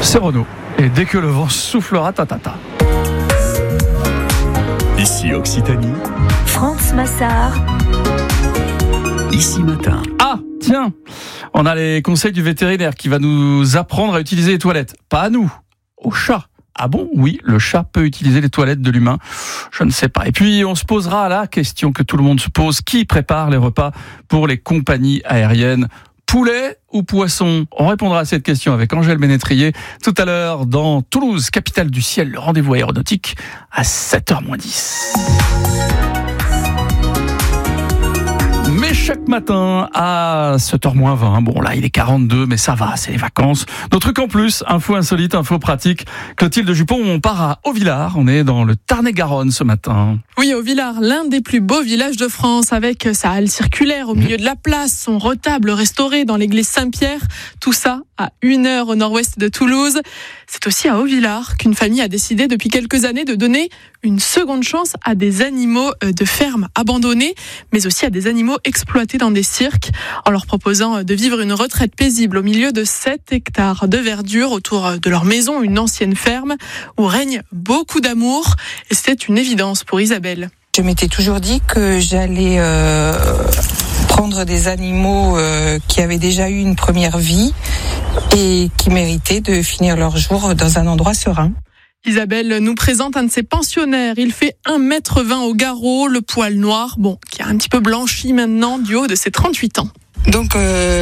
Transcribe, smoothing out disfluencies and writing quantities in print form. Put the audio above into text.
c'est Renaud. Et dès que le vent soufflera, tatata. Ici Occitanie, France Massard. Ici Matin. Ah, tiens, on a les conseils du vétérinaire qui va nous apprendre à utiliser les toilettes. Pas à nous, au chat. Ah bon? Oui, le chat peut utiliser les toilettes de l'humain. Je ne sais pas. Et puis, on se posera la question que tout le monde se pose. Qui prépare les repas pour les compagnies aériennes? Poulet ou poisson? On répondra à cette question avec Angèle Ménétrier tout à l'heure dans Toulouse, capitale du ciel, le rendez-vous aéronautique à 7h-10. Mais chaque matin à 7h-20, bon là il est 42, mais ça va, c'est les vacances. Nos trucs en plus, info insolite, info pratique. Clotilde Jupon, on part à Haut-Villard, on est dans le Tarn-et-Garonne ce matin. Oui, Haut-Villard, l'un des plus beaux villages de France, avec sa halle circulaire au milieu de la place, son retable restauré dans l'église Saint-Pierre, tout ça à 1 heure au nord-ouest de Toulouse. C'est aussi à Haut-Villard qu'une famille a décidé depuis quelques années de donner une seconde chance à des animaux de ferme abandonnés, mais aussi à des animaux exploités dans des cirques, en leur proposant de vivre une retraite paisible au milieu de 7 hectares de verdure autour de leur maison, une ancienne ferme où règne beaucoup d'amour. Et c'était une évidence pour Isabelle. Je m'étais toujours dit que j'allais prendre des animaux qui avaient déjà eu une première vie et qui méritaient de finir leur jour dans un endroit serein. Isabelle nous présente un de ses pensionnaires. Il fait 1,20 m au garrot, le poil noir, qui a un petit peu blanchi maintenant du haut de ses 38 ans. Donc